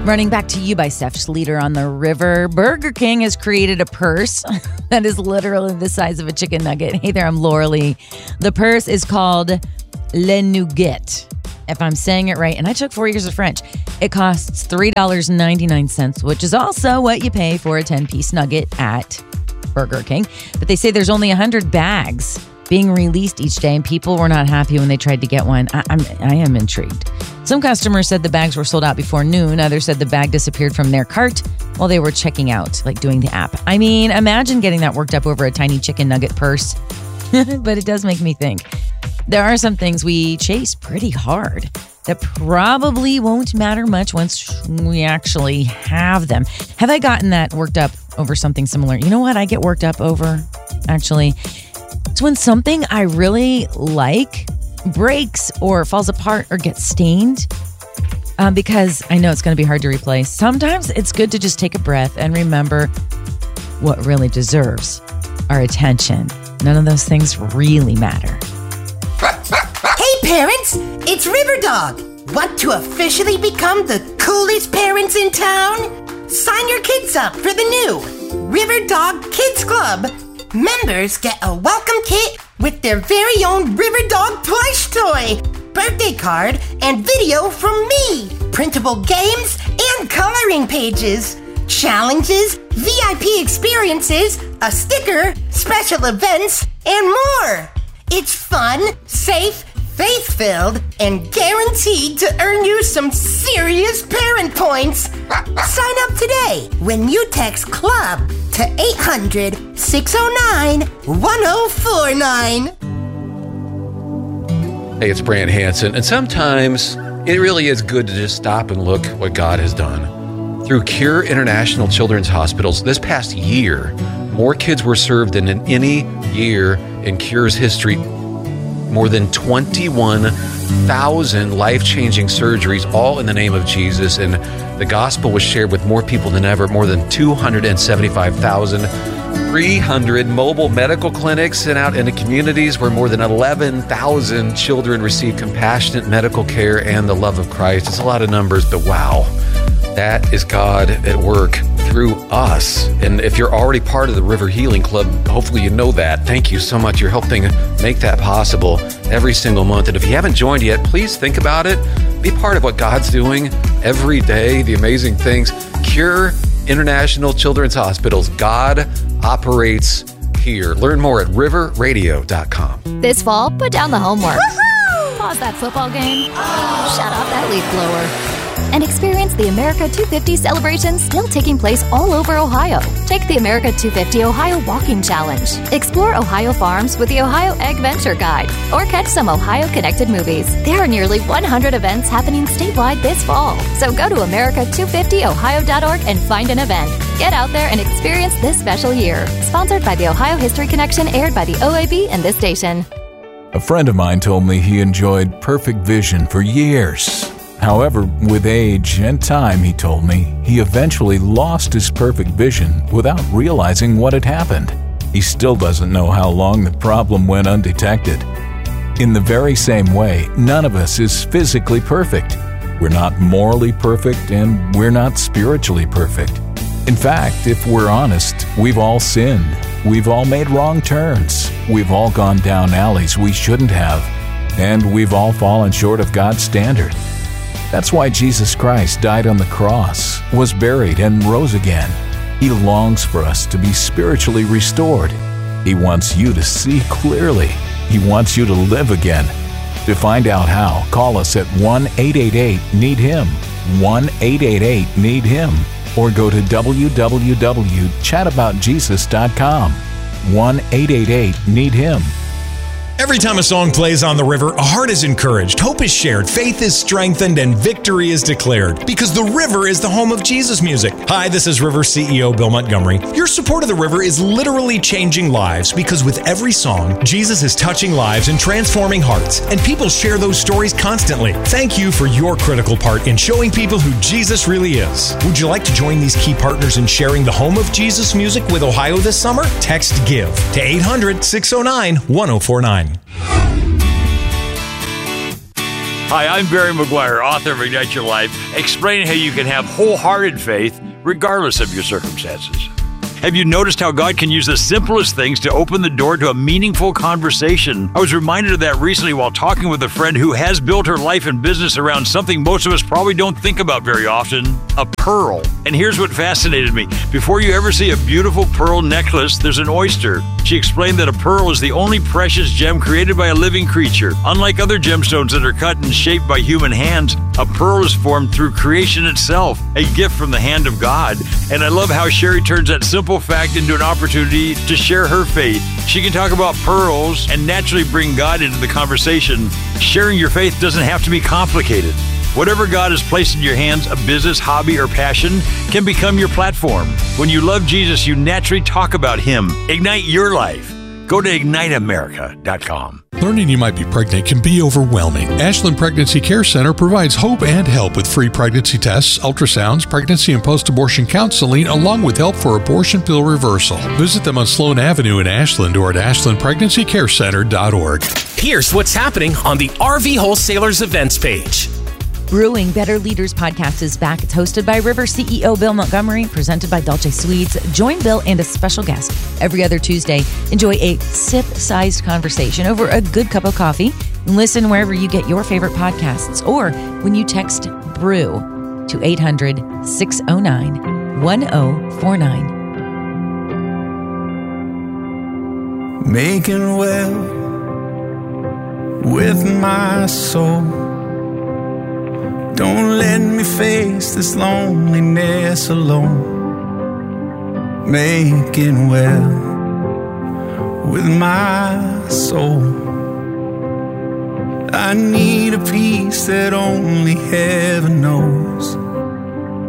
Running back to you by Steph Schleter on the river. Burger King has created a purse that is literally the size of a chicken nugget. Hey there, I'm Laura Lee. The purse is called Le Nougat, if I'm saying it right. And I took 4 years of French. It costs $3.99, which is also what you pay for a 10-piece nugget at Burger King. But they say there's only 100 bags being released each day, and people were not happy when they tried to get one. I am intrigued. Some customers said the bags were sold out before noon. Others said the bag disappeared from their cart while they were checking out, like doing the app. I mean, imagine getting that worked up over a tiny chicken nugget purse. But it does make me think. There are some things we chase pretty hard that probably won't matter much once we actually have them. Have I gotten that worked up over something similar? You know what I get worked up over, actually? It's when something I really like breaks or falls apart or gets stained, because I know it's going to be hard to replace. Sometimes it's good to just take a breath and remember what really deserves our attention. None of those things really matter. Hey parents, it's River Dog. Want to officially become the coolest parents in town? Sign your kids up for the new River Dog Kids Club. Members get a welcome kit with their very own River Dog plush toy, birthday card, and video from me, printable games, and coloring pages, challenges, VIP experiences, a sticker, special events, and more. It's fun, safe, faith-filled, and guaranteed to earn you some serious parent points. Sign up today when you text CLUB to 800-609-1049. Hey, it's Brant Hansen, and sometimes it really is good to just stop and look what God has done. Through Cure International Children's Hospitals, this past year, more kids were served than in any year in Cure's history. More than 21,000 life-changing surgeries, all in the name of Jesus. And the gospel was shared with more people than ever, more than 275,300 mobile medical clinics sent out into communities where more than 11,000 children received compassionate medical care and the love of Christ. It's a lot of numbers, but wow, that is God at work through us. And if you're already part of the River Healing Club, hopefully you know that. Thank you so much. You're helping make that possible every single month. And if you haven't joined yet, please think about it. Be part of what God's doing every day, the amazing things. Cure International Children's Hospitals. God operates here. Learn more at riverradio.com. This fall, put down the homework. Woo-hoo! Pause that football game. Shut off that leaf blower. And experience the America 250 celebration still taking place all over Ohio. Take the America 250 Ohio Walking Challenge. Explore Ohio farms with the Ohio Egg Venture Guide. Or catch some Ohio-connected movies. There are nearly 100 events happening statewide this fall. So go to America250ohio.org and find an event. Get out there and experience this special year. Sponsored by the Ohio History Connection, aired by the OAB and this station. A friend of mine told me he enjoyed Perfect Vision for years. However, with age and time, he told me, he eventually lost his perfect vision without realizing what had happened. He still doesn't know how long the problem went undetected. In the very same way, none of us is physically perfect. We're not morally perfect, and we're not spiritually perfect. In fact, if we're honest, we've all sinned. We've all made wrong turns. We've all gone down alleys we shouldn't have. And we've all fallen short of God's standard. That's why Jesus Christ died on the cross, was buried, and rose again. He longs for us to be spiritually restored. He wants you to see clearly. He wants you to live again. To find out how, call us at 1-888-NEED-HIM, 1-888-NEED-HIM, or go to www.chataboutjesus.com, 1-888-NEED-HIM. Every time a song plays on the river, a heart is encouraged, hope is shared, faith is strengthened, and victory is declared. Because the river is the home of Jesus music. Hi, this is River CEO Bill Montgomery. Your support of the river is literally changing lives, because with every song, Jesus is touching lives and transforming hearts, and people share those stories constantly. Thank you for your critical part in showing people who Jesus really is. Would you like to join these key partners in sharing the home of Jesus music with Ohio this summer? Text GIVE to 800-609-1049. Hi, I'm Barry McGuire, author of Ignite Your Life, explaining how you can have wholehearted faith regardless of your circumstances. Have you noticed how God can use the simplest things to open the door to a meaningful conversation? I was reminded of that recently while talking with a friend who has built her life and business around something most of us probably don't think about very often, a pearl. And here's what fascinated me. Before you ever see a beautiful pearl necklace, there's an oyster. She explained that a pearl is the only precious gem created by a living creature. Unlike other gemstones that are cut and shaped by human hands, a pearl is formed through creation itself, a gift from the hand of God. And I love how Sherry turns that simple fact into an opportunity to share her faith. She can talk about pearls and naturally bring God into the conversation. Sharing your faith doesn't have to be complicated. Whatever God has placed in your hands, a business, hobby, or passion, can become your platform. When you love Jesus, you naturally talk about Him. Ignite your life. Go to IgniteAmerica.com. Learning you might be pregnant can be overwhelming. Ashland Pregnancy Care Center provides hope and help with free pregnancy tests, ultrasounds, pregnancy and post-abortion counseling, along with help for abortion pill reversal. Visit them on Sloan Avenue in Ashland or at ashlandpregnancycarecenter.org. Here's what's happening on the RV Wholesalers events page. Brewing Better Leaders podcast is back. It's hosted by River CEO Bill Montgomery, presented by Dolce Sweets. Join Bill and a special guest every other Tuesday. Enjoy a sip-sized conversation over a good cup of coffee. Listen wherever you get your favorite podcasts or when you text BREW to 800-609-1049. Making well with my soul. Don't let me face this loneliness alone. Making well with my soul. I need a peace that only heaven knows.